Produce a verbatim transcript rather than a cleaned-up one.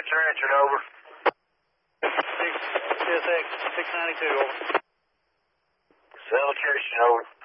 your answer, over. six, C S X, six ninety-two, over. Celebration, over.